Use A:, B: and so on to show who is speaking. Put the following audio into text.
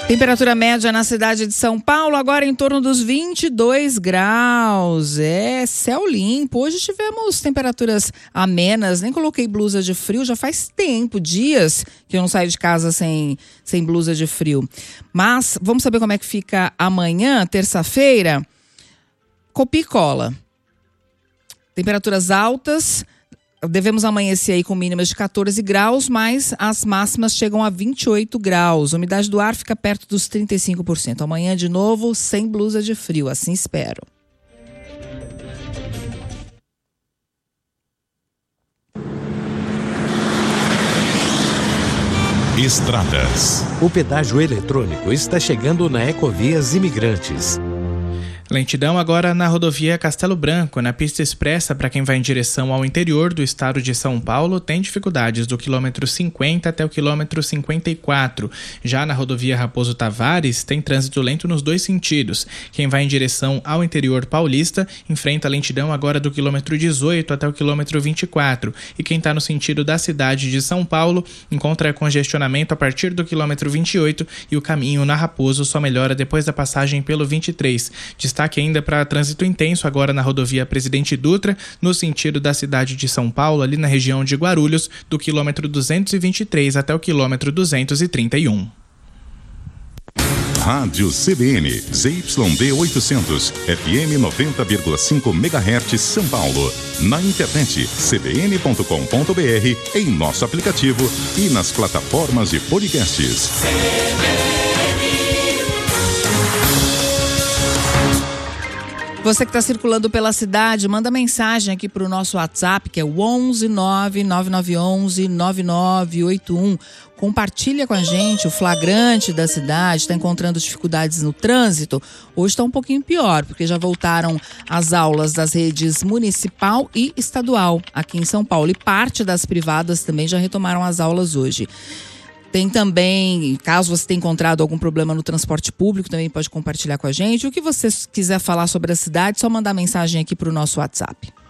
A: Temperatura média na cidade de São Paulo agora em torno dos 22 graus. É céu limpo. Hoje tivemos temperaturas amenas, nem coloquei blusa de frio, já faz tempo, dias que eu não saio de casa sem blusa de frio. Mas vamos saber como é que fica amanhã, terça-feira? Copia e cola. Temperaturas altas. Devemos amanhecer aí com mínimas de 14 graus, mas as máximas chegam a 28 graus. A umidade do ar fica perto dos 35%. Amanhã, de novo, sem blusa de frio, assim espero.
B: Estradas. O pedágio eletrônico está chegando na Ecovias Imigrantes.
C: Lentidão agora na rodovia Castelo Branco, na pista expressa para quem vai em direção ao interior do estado de São Paulo, tem dificuldades do quilômetro 50 até o quilômetro 54. Já na rodovia Raposo Tavares, tem trânsito lento nos dois sentidos. Quem vai em direção ao interior paulista enfrenta lentidão agora do quilômetro 18 até o quilômetro 24. E quem está no sentido da cidade de São Paulo encontra congestionamento a partir do quilômetro 28 e o caminho na Raposo só melhora depois da passagem pelo 23. Destaque ainda para trânsito intenso agora na rodovia Presidente Dutra, no sentido da cidade de São Paulo, ali na região de Guarulhos, do quilômetro 223 até o quilômetro 231.
D: Rádio CBN, ZYD 800, FM 90,5 MHz São Paulo. Na internet, cbn.com.br, em nosso aplicativo e nas plataformas de podcasts.
A: Você que está circulando pela cidade, manda mensagem aqui para o nosso WhatsApp, que é o 11 99911 9981. Compartilha com a gente o flagrante da cidade, está encontrando dificuldades no trânsito. Hoje está um pouquinho pior, porque já voltaram as aulas das redes municipal e estadual aqui em São Paulo. E parte das privadas também já retomaram as aulas hoje. Tem também, caso você tenha encontrado algum problema no transporte público, também pode compartilhar com a gente. O que você quiser falar sobre a cidade, só mandar mensagem aqui para o nosso WhatsApp.